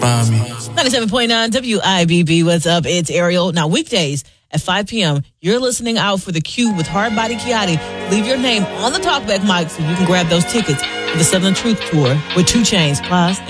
Mommy. 97.9 WIBB. What's up? It's Ariel. Now, weekdays at 5 p.m., you're listening out for the Q with Hardbody Kiati. Leave your name on the talkback mic so you can grab those tickets for the Southern Truth Tour with 2 Chainz, Plies,